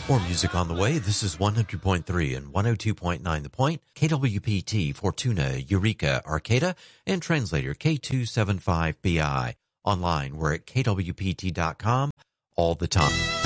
More music on the way. This is 100.3 and 102.9 The Point, KWPT, Fortuna, Eureka, Arcata, and translator K275BI. Online, we're at kwpt.com all the time.